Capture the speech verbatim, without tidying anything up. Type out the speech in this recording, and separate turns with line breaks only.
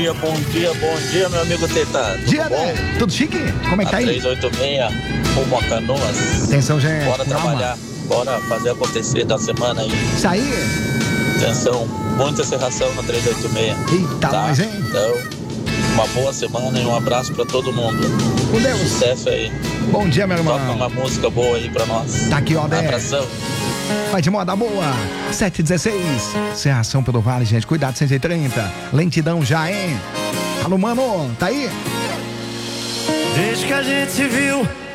dia, bom dia, bom dia, meu amigo Teta. Tudo
Dia,
bom?
né? Tudo chique? Como é que tá
A
aí?
trezentos e oitenta e seis, rumo a Canoas.
Atenção, gente.
Bora
calma.
trabalhar, bora fazer acontecer da semana aí.
Isso aí.
Atenção, muita serração na trezentos e oitenta e seis.
Eita,
Tá?
nós, hein?
Então, uma boa semana e um abraço pra todo mundo.
Com Deus.
Sucesso aí.
Bom dia, meu irmão.
Toca uma música boa aí pra nós.
Tá aqui, ó, Dé.
Abração.
Vai de moda boa. sete e dezesseis. Serração pelo Vale, gente. Cuidado, cento e trinta. Lentidão já, hein? Alô, mano. Tá aí?
Desde que a gente se viu,